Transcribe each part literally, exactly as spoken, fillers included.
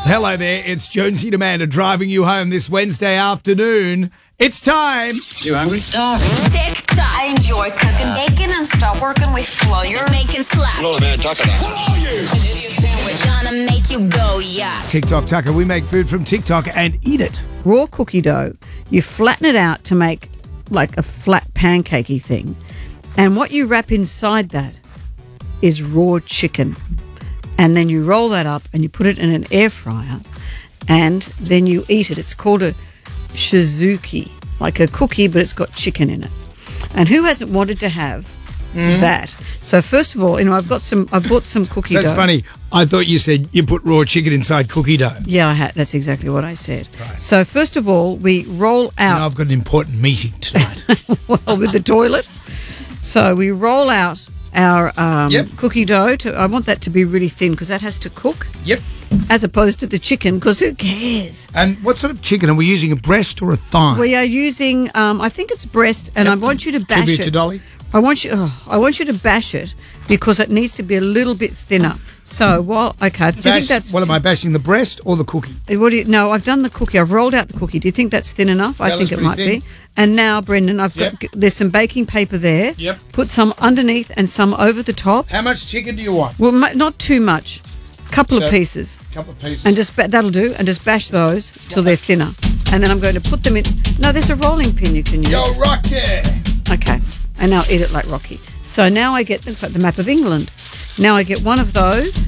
Hello there, it's Jonesy and Amanda driving you home this Wednesday afternoon. It's time. You hungry? Stop. Tick tock. I enjoy cooking bacon and stop working with flour. Making slap. What man talking about? What are you? An idiot sandwich. Gonna make you go, yeah. TikTok Tucker, we make food from TikTok and eat it. Raw cookie dough, you flatten it out to make like a flat pancakey thing. And what you wrap inside that is raw chicken. And then you roll that up and you put it in an air fryer and then you eat it. It's called a shizuki, like a cookie, but it's got chicken in it. And who hasn't wanted to have mm. that? So first of all, you know, I've got some, I've bought some cookie so dough. That's funny. I thought you said you put raw chicken inside cookie dough. Yeah, I had. That's exactly what I said. Right. So first of all, we roll out. You know, I've got an important meeting tonight. Well, with the toilet. So we roll out our um, yep. cookie dough. To, I want that to be really thin because that has to cook. Yep. As opposed to the chicken, because who cares? And what sort of chicken? Are we using, a breast or a thigh? We are using, um, I think it's breast, and yep. I want you to bash Tribute it. to Dolly. I want you. Oh, I want you to bash it because it needs to be a little bit thinner. So, while okay, do you think that's what am I bashing, the breast or the cookie? What do you, no, I've done the cookie. I've rolled out the cookie. Do you think that's thin enough? I That think it looks might pretty be. And now, Brendan, I've Yep. got there's some baking paper there. Yep. Put some underneath and some over the top. How much chicken do you want? Well, mu- not too much. Couple So, of pieces. Couple of pieces. And just ba- that'll do. And just bash those till they're thinner. And then I'm going to put them in. No, there's a rolling pin you can use. Yo, Rocky. Okay. And now eat it like Rocky. So now I get, looks like the map of England. Now I get one of those.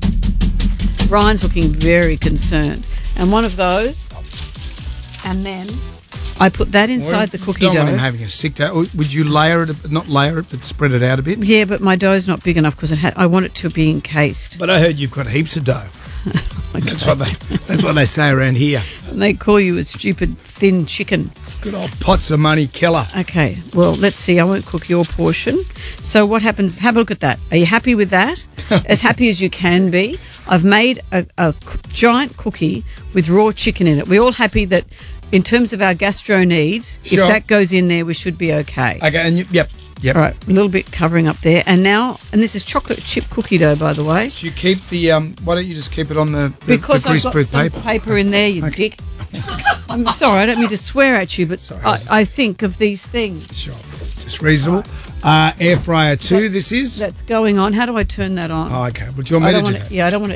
Ryan's looking very concerned. And one of those. And then I put that inside the cookie don't dough. want him having a sick day. Would you layer it, not layer it, but spread it out a bit? Yeah, but my dough's not big enough because it ha- I want it to be encased. But I heard you've got heaps of dough. Okay. That's what they that's what they say around here. And they call you a stupid thin chicken. Good old pots of money killer. Okay, well, let's see. I won't cook your portion. So what happens? Have a look at that. Are you happy with that? As happy as you can be. I've made a, a giant cookie with raw chicken in it. We're all happy that in terms of our gastro needs, Sure. if that goes in there, we should be okay. Okay, and you, yep, yep. All right, a little bit covering up there. And now, and this is chocolate chip cookie dough, by the way. Do you keep the, um, why don't you just keep it on the, the, Because the I've got greaseproof some paper? paper in there, you Okay. dick. I'm sorry, I don't mean to swear at you, but Sorry, I, was- I think of these things. Sure, just reasonable. Uh, air fryer two, this is? That's going on. How do I turn that on? Oh, okay. Would you want me I to don't do want that? to, yeah, I don't want to